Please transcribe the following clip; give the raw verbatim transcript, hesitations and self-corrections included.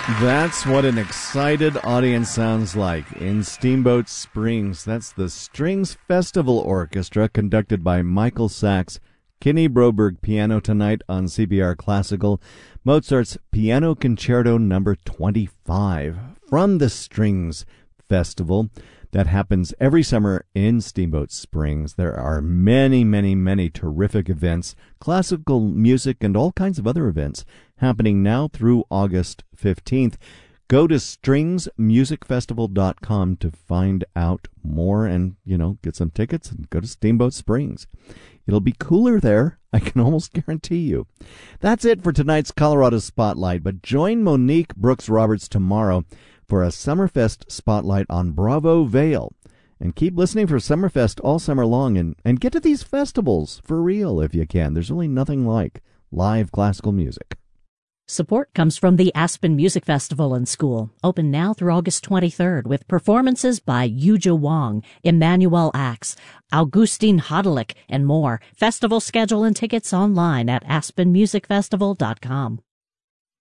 That's what an excited audience sounds like in Steamboat Springs. That's the Strings Festival Orchestra, conducted by Michael Sachs. Kenny Broberg piano tonight on C B R Classical. Mozart's Piano Concerto number twenty-five from the Strings Festival that happens every summer in Steamboat Springs. There are many, many, many terrific events, classical music, and all kinds of other events happening now through August fifteenth. Go to strings music festival dot com to find out more and, you know, get some tickets and go to Steamboat Springs. It'll be cooler there, I can almost guarantee you. That's it for tonight's Colorado Spotlight, but join Monique Brooks Roberts tomorrow for a Summerfest Spotlight on Bravo Vale. And keep listening for Summerfest all summer long, and, and get to these festivals for real if you can. There's really nothing like live classical music. Support comes from the Aspen Music Festival and School, open now through August twenty-third, with performances by Yuja Wong, Emmanuel Axe, Augustin Hodelick, and more. Festival schedule and tickets online at aspen music festival dot com.